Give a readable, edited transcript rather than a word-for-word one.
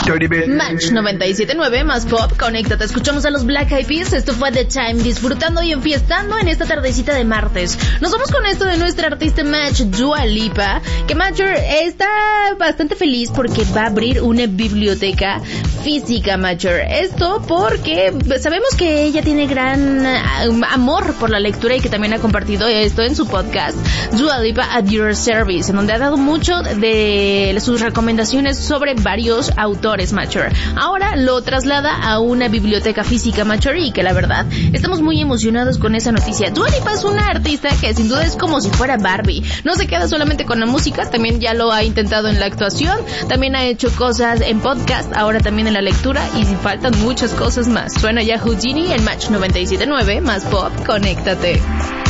Match 97.9 más pop, conéctate. Escuchamos a los Black Eyed Peas. Esto fue The Time, disfrutando y enfiestando en esta tardecita de martes. Nos vamos con esto de nuestra artista Match, Dua Lipa, que Match está bastante feliz porque va a abrir una biblioteca física, Match. Esto porque sabemos que ella tiene gran amor por la lectura y que también ha compartido esto en su podcast Dua Lipa at Your Service, en donde ha dado mucho de sus recomendaciones sobre varios autores, Matcher. Ahora lo traslada a una biblioteca física, Matcher, y que la verdad estamos muy emocionados con esa noticia. Dua Lipa es una artista que sin duda es como si fuera Barbie. No se queda solamente con la música, también ya lo ha intentado en la actuación, también ha hecho cosas en podcast, ahora también en la lectura, y faltan muchas cosas más. Suena ya Houdini en Match 97.9 más pop, conéctate.